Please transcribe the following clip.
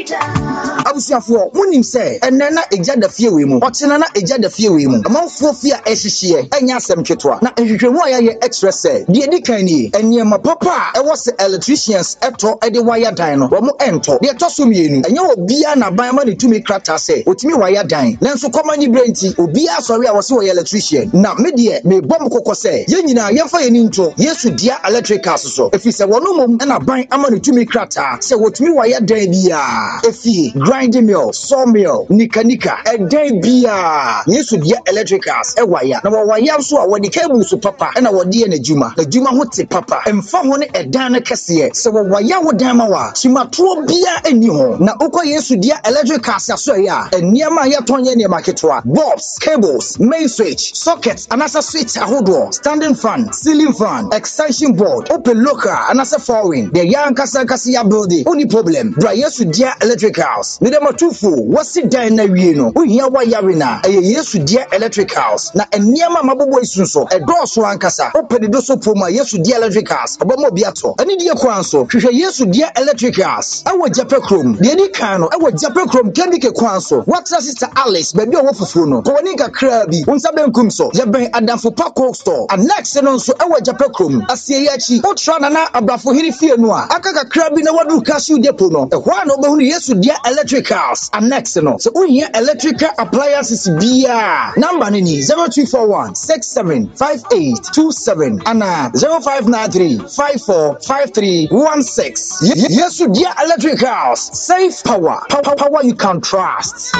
Abusuafo munim say enena eja da fie we mu otena na eja da fie we mu amanfo fie a ehihye anya asem twetwa na ehwehwemu aya ye extra say de edikan ni eniema papa e wo se electricians eto ede wire dan no wo mo ento de to so mienu enye obia na ban ma ne tumi krata say otimi wire dan nanso komani brenti obia sori a wo se wo electrician na me de me bom kokko say ye nyina ye fa ye ni nto yesu dia electricals so efi se wono mom na ban ama ne tumi krata say wotumi wire dan bia efi grinding mill, sawmill, nika, a day bia. Yesu dia electricals, a wire. Now, wire so when the cable so papa, and our dear Nejuma, the Juma would papa, and found a dana cassia. So, wire would damawa, Shimatro bia and you. Now, Oko Yesu dia electricals, so ya, and near my Yatonia near marketwa, bulbs, cables, main switch, sockets, another switch, a hood standing fan, ceiling fan, extension board, open locker, another foreign, the young Cassia building, only problem, dry Yesu dia electricals. Nidema tufu wasi dan na wie no ohia wayare na Yesu dia electricals na eniema mabobo isunso edoso ankasa opede do so poma Yesu dia electricals obomo biato ani die kwanso hwehwe Yesu dia electricals awo jape krom de ni kan no awo jape krom kemike kwanso watra sister Alice baby owo fufu no ko woni kakra bi unsa benkum so je ben adamfo paco store annex no so awo jape krom asie yachi otra na abrafo hiri fie no a aka kakra bi na wadu cashew depo no ehwa na obehunu Yesu dia electricals and next no so we hear electrical appliances bia number ni 0241 675827 and 0593 545316 Yesu dia electricals safe power you can trust.